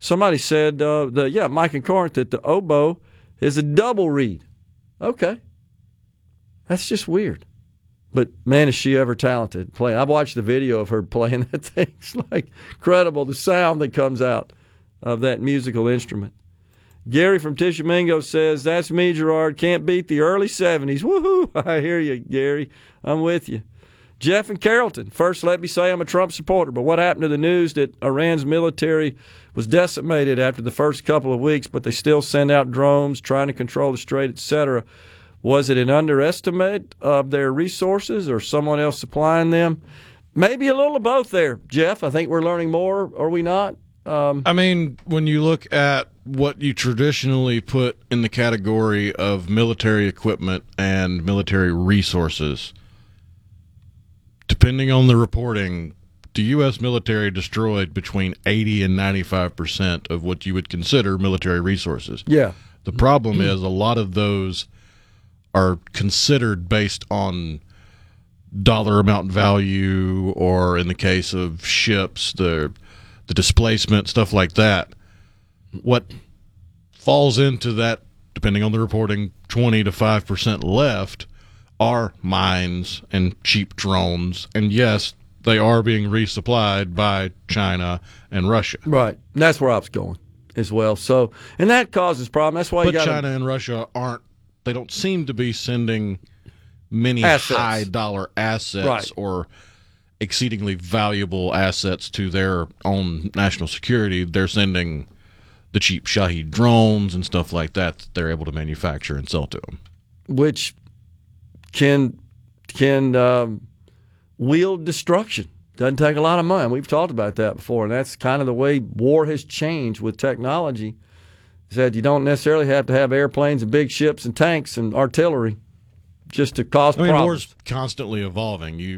Somebody said, Mike and Corinth, that the oboe is a double reed. Okay. That's just weird. But, man, is she ever talented playing. I've watched the video of her playing that thing. It's like incredible, the sound that comes out of that musical instrument. Gary from Tishomingo says, that's me, Gerard. Can't beat the early 70s. Woohoo! I hear you, Gary. I'm with you. Jeff and Carrollton. First, let me say I'm a Trump supporter, but what happened to the news that Iran's military was decimated after the first couple of weeks, but they still send out drones trying to control the strait, etc.? Was it an underestimate of their resources or someone else supplying them? Maybe a little of both there, Jeff. I think we're learning more, are we not? When you look at what you traditionally put in the category of military equipment and military resources, depending on the reporting, the U.S. military destroyed between 80 and 95% of what you would consider military resources. Yeah. The problem is a lot of those are considered based on dollar amount value, or in the case of ships, the displacement, stuff like that. What falls into that, depending on the reporting, 20 to 5% left are mines and cheap drones. And yes, they are being resupplied by China and Russia. Right. And that's where I was going as well. So, and that causes problem. That's why China and Russia they don't seem to be sending many high dollar assets, right, or exceedingly valuable assets to their own national security. They're sending the cheap Shahed drones and stuff like that they're able to manufacture and sell to them, which can wield destruction. Doesn't take a lot of money. We've talked about that before, and that's kind of the way war has changed with technology. Is that you don't necessarily have to have airplanes and big ships and tanks and artillery just to cause problems. War's constantly evolving.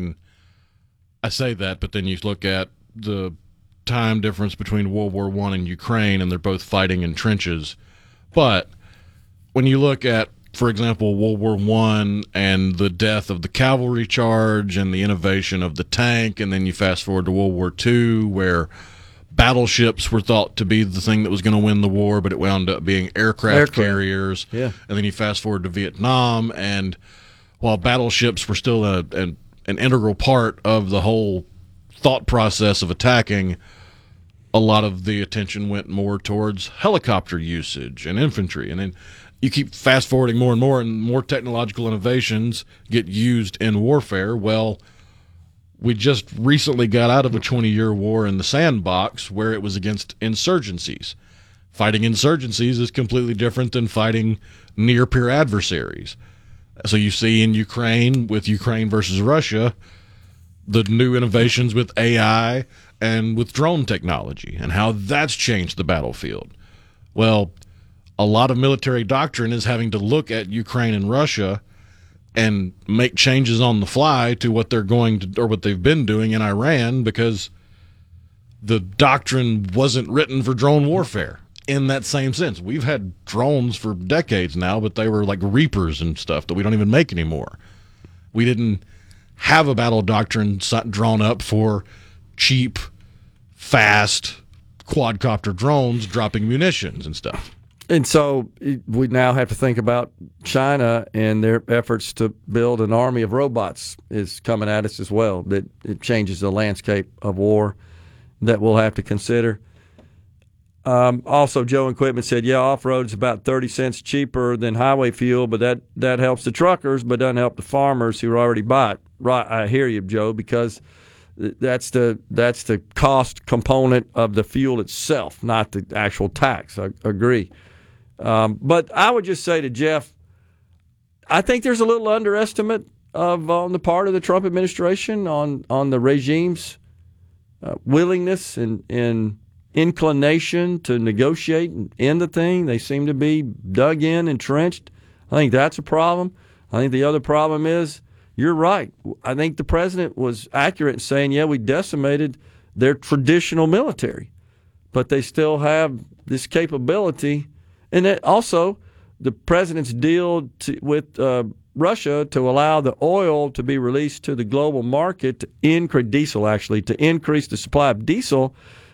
I say that, but then you look at the time difference between World War I and Ukraine, and they're both fighting in trenches. But when you look at, for example, World War I and the death of the cavalry charge and the innovation of the tank, and then you fast forward to World War II, where battleships were thought to be the thing that was going to win the war, but it wound up being aircraft carriers. Yeah. And then you fast forward to Vietnam, and while battleships were still an integral part of the whole thought process of attacking, a lot of the attention went more towards helicopter usage and infantry. And then you keep fast forwarding more and more technological innovations get used in warfare. Well, we just recently got out of a 20-year war in the sandbox where it was against insurgencies. Fighting insurgencies is completely different than fighting near-peer adversaries. So you see in Ukraine, with Ukraine versus Russia, the new innovations with AI and with drone technology and how that's changed the battlefield. Well, a lot of military doctrine is having to look at Ukraine and Russia and make changes on the fly to what they're going to, or what they've been doing in Iran, because the doctrine wasn't written for drone warfare in that same sense. We've had drones for decades now, but they were like Reapers and stuff that we don't even make anymore. We didn't have a battle doctrine drawn up for cheap, fast quadcopter drones dropping munitions and stuff. And so we now have to think about China and their efforts to build an army of robots is coming at us as well. That it changes the landscape of war that we'll have to consider. Also, Joe in Quitman said, yeah, off-road is about 30 cents cheaper than highway fuel, but that helps the truckers but doesn't help the farmers who already buy it. Right, I hear you, Joe, because that's the cost component of the fuel itself, not the actual tax. I agree. But I would just say to Jeff, I think there's a little underestimate on the part of the Trump administration on the regime's willingness and inclination to negotiate and end the thing. They seem to be dug in, entrenched. I think that's a problem. I think the other problem is, you're right. I think the president was accurate in saying, yeah, we decimated their traditional military, but they still have this capability. And then also, the president's deal with Russia to allow the oil to be released to the global market to increase diesel, to increase the supply of diesel,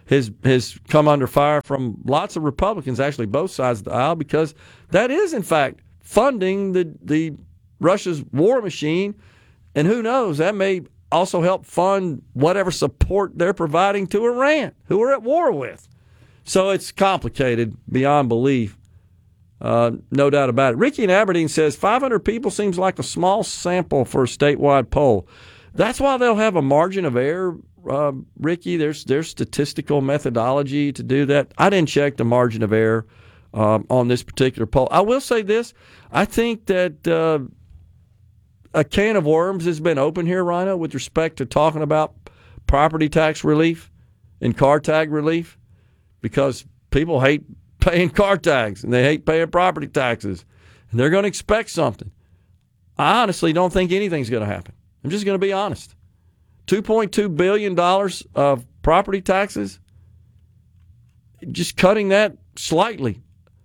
has come under fire from lots of Republicans, actually both sides of the aisle, because that is in fact funding the Russia's war machine, and who knows, that may also help fund whatever support they're providing to Iran, who we're at war with. So it's complicated beyond belief. No doubt about it. Ricky in Aberdeen says 500 people seems like a small sample for a statewide poll. That's why they'll have a margin of error, Ricky. There's statistical methodology to do that. I didn't check the margin of error on this particular poll. I will say this. I think that a can of worms has been open here, Rhino, with respect to talking about property tax relief and car tag relief, because people hate paying car tags and they hate paying property taxes, and they're going to expect something. I honestly don't think anything's going to happen. I'm just going to be honest. $2.2 billion of property taxes, just cutting that slightly,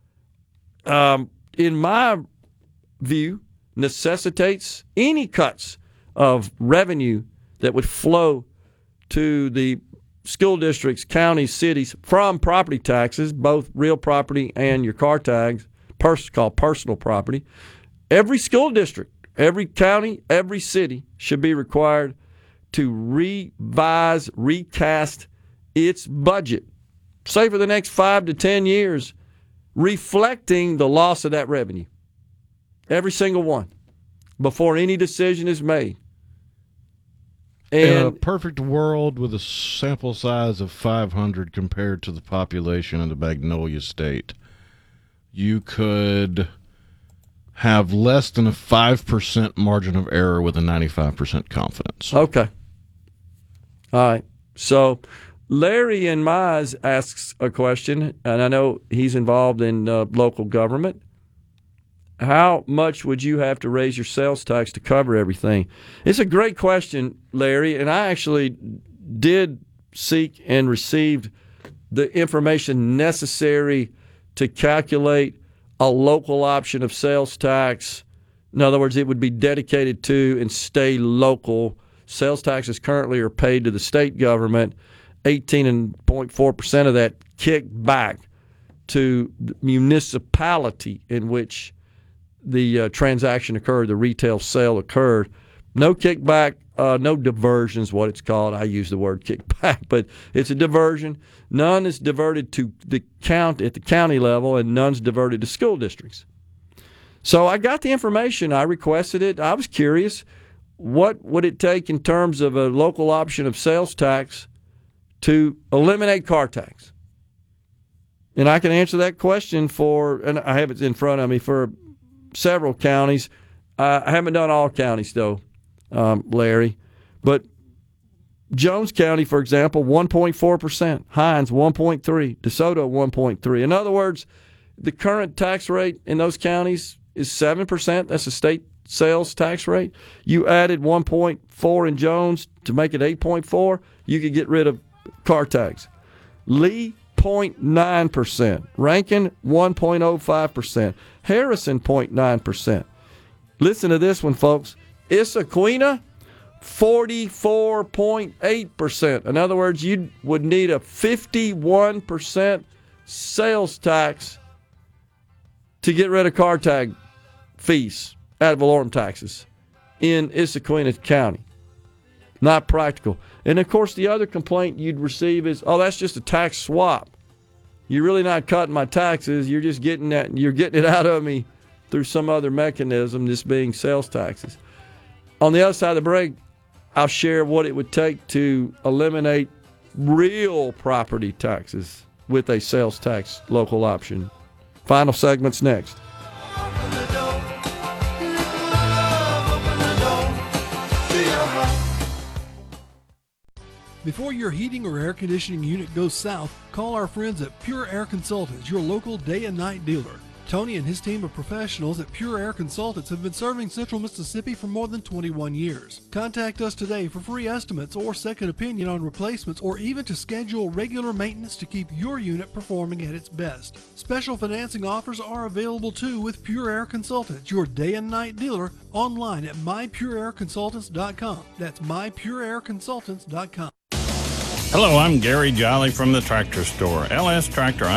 in my view, necessitates any cuts of revenue that would flow to the school districts, counties, cities from property taxes, both real property and your car tags, called personal property. Every school district, every county, every city should be required to revise, recast its budget, say for the next 5 to 10 years, reflecting the loss of that revenue. Every single one, before any decision is made. And in a perfect world with a sample size of 500 compared to the population of the Magnolia State, you could have less than a 5% margin of error with a 95% confidence. Okay. All right. So Larry in Mize asks a question, and I know he's involved in local government. How much would you have to raise your sales tax to cover everything? It's a great question, Larry, and I actually did seek and received the information necessary to calculate a local option of sales tax. In other words, it would be dedicated to and stay local. Sales taxes currently are paid to the state government. 18.4% of that kicked back to the municipality in which the transaction occurred, the retail sale occurred. No kickback, no diversion is what it's called. I use the word kickback, but it's a diversion. None is diverted to the county at the county level, and none's diverted to school districts. So I got the information. I requested it. I was curious. What would it take in terms of a local option of sales tax to eliminate car tax? And I can answer that question and I have it in front of me, for several counties. I haven't done all counties, though, Larry. But Jones County, for example, 1.4%. Hinds, 1.3%. DeSoto, 1.3%. In other words, the current tax rate in those counties is 7%. That's the state sales tax rate. You added 1.4 in Jones to make it 8.4. You could get rid of car tags. Lee, 0.9%. Rankin, 1.05%. Harrison, 0.9%. Listen to this one, folks. Issaquena, 44.8%. In other words, you would need a 51% sales tax to get rid of car tag fees, ad valorem taxes, in Issaquena County. Not practical. And, of course, the other complaint you'd receive is, oh, that's just a tax swap. You're really not cutting my taxes. You're just getting that. You're getting it out of me through some other mechanism, this being sales taxes. On the other side of the break, I'll share what it would take to eliminate real property taxes with a sales tax local option. Final segment's next. Before your heating or air conditioning unit goes south, call our friends at Pure Air Consultants, your local day and night dealer. Tony and his team of professionals at Pure Air Consultants have been serving Central Mississippi for more than 21 years. Contact us today for free estimates or second opinion on replacements, or even to schedule regular maintenance to keep your unit performing at its best. Special financing offers are available too with Pure Air Consultants, your day and night dealer, online at mypureairconsultants.com. That's mypureairconsultants.com. Hello, I'm Gary Jolly from the Tractor Store. LS Tractor